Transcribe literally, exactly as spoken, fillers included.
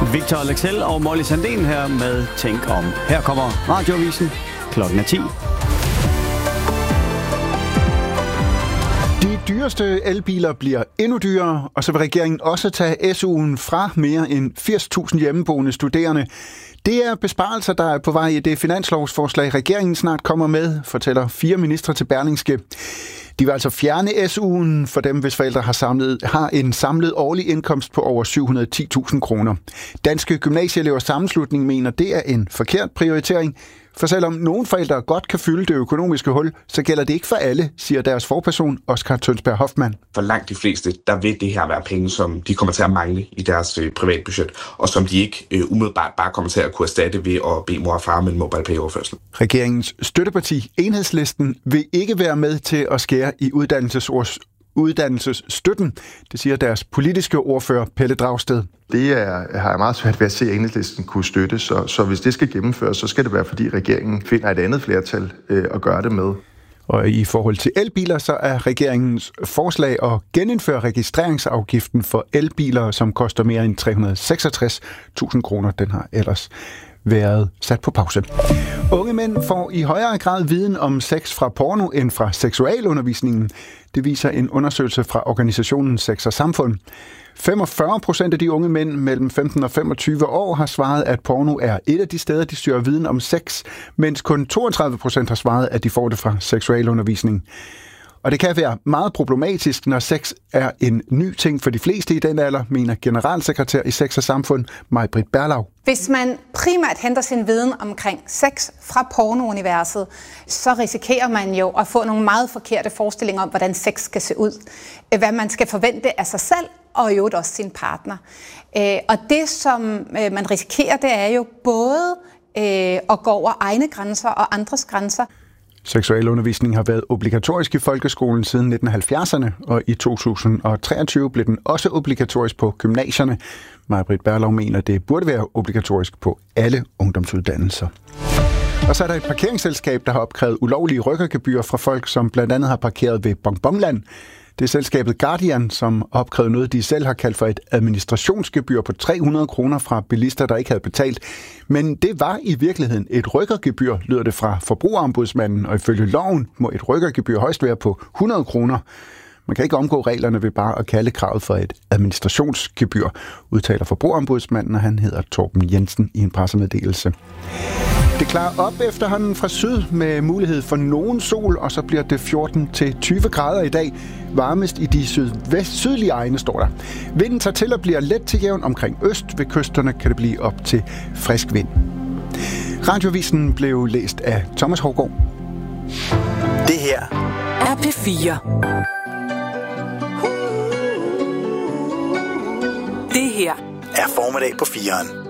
Victor Lexell og Molly Sandén her med Tænk om. Her kommer Radioavisen. Klokken er ti. De dyreste elbiler bliver endnu dyrere, og så vil regeringen også tage S U'en fra mere end firs tusind hjemmeboende studerende. Det er besparelser, der er på vej i det finanslovsforslag, regeringen snart kommer med, fortæller fire ministre til Berlingske. De vil altså fjerne S U'en for dem, hvis forældre har, samlet, har en samlet årlig indkomst på over syv hundrede og ti tusind kroner. Danske Gymnasieelevers Sammenslutning mener, det er en forkert prioritering. For selvom nogle forældre godt kan fylde det økonomiske hul, så gælder det ikke for alle, siger deres forperson, Oscar Tønsberg Hoffmann. For langt de fleste, der vil det her være penge, som de kommer til at mangle i deres øh, privatbudget, og som de ikke øh, umiddelbart bare kommer til at kunne erstatte ved at bede mor og far med en MobilePay-overførsel. Regeringens støtteparti, Enhedslisten, vil ikke være med til at skære i uddannelsesårs uddannelsesstøtten. Det siger deres politiske ordfører Pelle Dragsted. Det er, har jeg meget svært ved at se, at Enhedslisten kunne støtte, så, så hvis det skal gennemføres, så skal det være, fordi regeringen finder et andet flertal øh, at gøre det med. Og i forhold til elbiler, så er regeringens forslag at genindføre registreringsafgiften for elbiler, som koster mere end tre hundrede og seksogtres tusind kroner. Den har ellers været sat på pause. Unge mænd får i højere grad viden om sex fra porno end fra seksualundervisningen. Det viser en undersøgelse fra organisationen Sex og Samfund. femogfyrre procent af de unge mænd mellem femten og femogtyve år har svaret, at porno er et af de steder, de søger viden om sex, mens kun toogtredive procent har svaret, at de får det fra seksualundervisning. Og det kan være meget problematisk, når sex er en ny ting for de fleste i den alder, mener generalsekretær i Sex og Samfund, Maj-Britt Berlau. Hvis man primært henter sin viden omkring sex fra pornouniverset, så risikerer man jo at få nogle meget forkerte forestillinger om, hvordan sex skal se ud. Hvad man skal forvente af sig selv, og i øvrigt også sin partner. Og det, som man risikerer, det er jo både at gå over egne grænser og andres grænser. Seksualundervisning har været obligatorisk i folkeskolen siden nitten halvfjerdserne, og i to tusind og treogtyve blev den også obligatorisk på gymnasierne. Maj-Britt Berlau mener, det burde være obligatorisk på alle ungdomsuddannelser. Og så er der et parkeringsselskab, der har opkrævet ulovlige rykkergebyrer fra folk, som blandt andet har parkeret ved Bonbonland. Det er selskabet Guardian, som opkrævede noget, de selv har kaldt for et administrationsgebyr på tre hundrede kroner fra bilister, der ikke havde betalt. Men det var i virkeligheden et rykkergebyr, lyder det fra Forbrugerombudsmanden, og ifølge loven må et rykkergebyr højst være på hundrede kroner. Man kan ikke omgå reglerne ved bare at kalde kravet for et administrationsgebyr, udtaler Forbrugerombudsmanden, og han hedder Torben Jensen i en pressemeddelelse. Det klarer op efterhånden fra syd med mulighed for nogen sol, og så bliver det fjorten til tyve grader i dag. Varmest i de sydvest sydlige egne, står der. Vinden tager til og bliver let til jævn omkring øst. Ved kysterne kan det blive op til frisk vind. Radioavisen blev læst af Thomas Hougaard. Det her er P fire. Det her er formiddag på fireren.